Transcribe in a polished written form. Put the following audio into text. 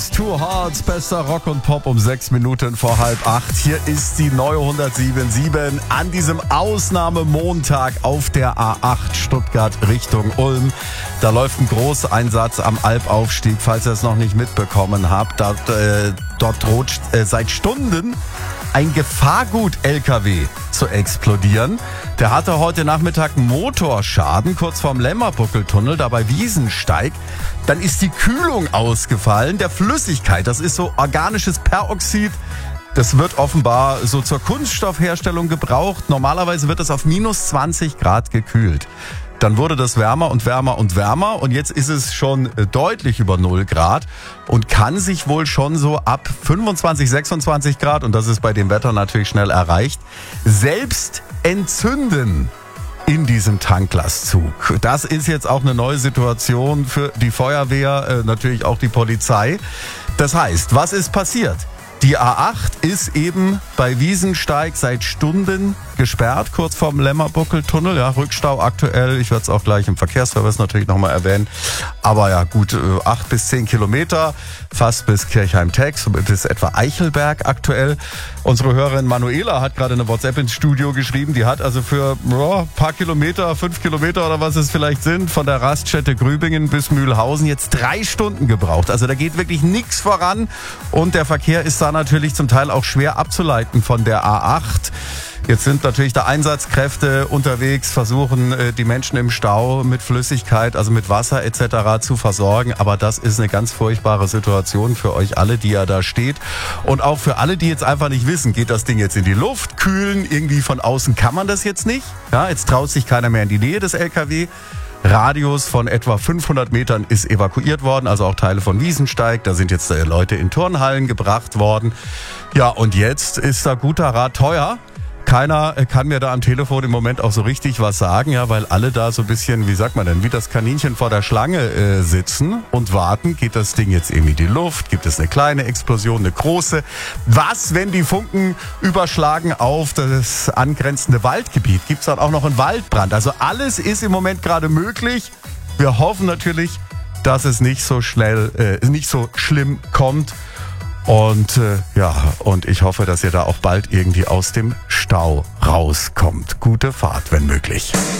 It's Too Hard, bester Rock und Pop um 6 Minuten vor 7:30. Hier ist die neue 107.7 an diesem Ausnahmemontag auf der A8 Stuttgart Richtung Ulm. Da läuft ein Großeinsatz am Albaufstieg, falls ihr es noch nicht mitbekommen habt. Dort droht seit Stunden ein Gefahrgut-LKW zu explodieren. Der hatte heute Nachmittag Motorschaden kurz vorm Lämmerbuckeltunnel, da bei Wiesensteig. Dann ist die Kühlung ausgefallen der Flüssigkeit. Das ist so organisches Peroxid. Das wird offenbar so zur Kunststoffherstellung gebraucht. Normalerweise wird es auf minus 20 Grad gekühlt. Dann wurde das wärmer und wärmer und wärmer und jetzt ist es schon deutlich über 0 Grad und kann sich wohl schon so ab 25, 26 Grad, und das ist bei dem Wetter natürlich schnell erreicht, selbst entzünden in diesem Tanklastzug. Das ist jetzt auch eine neue Situation für die Feuerwehr, natürlich auch die Polizei. Das heißt, was ist passiert? Die A8 ist eben bei Wiesensteig seit Stunden gesperrt, kurz vorm Lämmerbuckeltunnel. Ja, Rückstau aktuell. Ich werde es auch gleich im Verkehrsservice natürlich nochmal erwähnen. Aber ja, gut 8 bis 10 Kilometer, fast bis Kirchheim-Tex, bis etwa Eichelberg aktuell. Unsere Hörerin Manuela hat gerade eine WhatsApp ins Studio geschrieben. Die hat also für ein paar Kilometer, 5 Kilometer oder was es vielleicht sind, von der Raststätte Grübingen bis Mühlhausen jetzt 3 Stunden gebraucht. Also da geht wirklich nichts voran und der Verkehr ist da natürlich zum Teil auch schwer abzuleiten von der A8. Jetzt sind natürlich da Einsatzkräfte unterwegs, versuchen die Menschen im Stau mit Flüssigkeit, also mit Wasser etc. zu versorgen. Aber das ist eine ganz furchtbare Situation für euch alle, die ja da steht. Und auch für alle, die jetzt einfach nicht wissen, geht das Ding jetzt in die Luft, kühlen, irgendwie von außen kann man das jetzt nicht. Ja, jetzt traut sich keiner mehr in die Nähe des LKW. Radius von etwa 500 Metern ist evakuiert worden, also auch Teile von Wiesensteig. Da sind jetzt Leute in Turnhallen gebracht worden. Ja, und jetzt ist da guter Rat teuer. Keiner kann mir da am Telefon im Moment auch so richtig was sagen, ja, weil alle da so ein bisschen, wie sagt man denn, wie das Kaninchen vor der Schlange sitzen und warten. Geht das Ding jetzt irgendwie in die Luft? Gibt es eine kleine Explosion, eine große? Was, wenn die Funken überschlagen auf das angrenzende Waldgebiet? Gibt es dann auch noch einen Waldbrand? Also alles ist im Moment gerade möglich. Wir hoffen natürlich, dass es nicht so schlimm kommt. Und und ich hoffe, dass ihr da auch bald irgendwie aus dem Stau rauskommt. Gute Fahrt, wenn möglich.